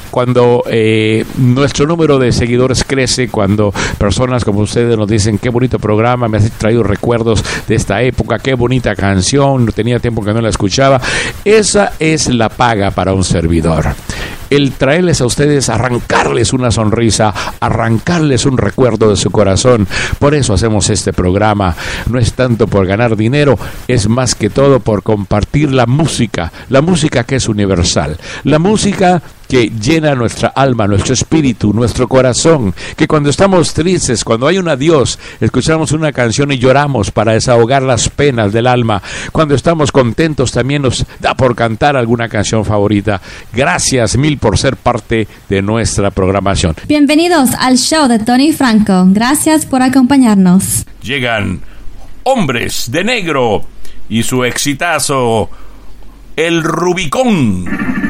cuando nuestro número de seguidores crece, cuando personas como ustedes nos dicen qué bonito programa, me has traído recuerdos de esta época, qué bonita canción, tenía tiempo que no la escuchaba. Esa es la paga para un servidor. El traerles a ustedes, arrancarles una sonrisa, arrancarles un recuerdo de su corazón. Por eso hacemos este programa. No es tanto por ganar dinero, es más que todo por compartir la música que es universal, la música que llena nuestra alma, nuestro espíritu, nuestro corazón, que cuando estamos tristes, cuando hay un adiós, escuchamos una canción y lloramos para desahogar las penas del alma. Cuando estamos contentos también nos da por cantar alguna canción favorita. Gracias mil por ser parte de nuestra programación. Bienvenidos al show de Tony Franco. Gracias por acompañarnos. Llegan Hombres de Negro y su exitazo, El Rubicón.